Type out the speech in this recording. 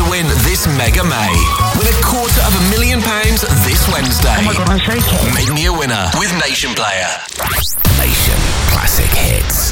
win this Mega May. Win £250,000 this Wednesday. Oh my God, I'm shaking. Make me a winner with Nation Player. Nation Classic Hits.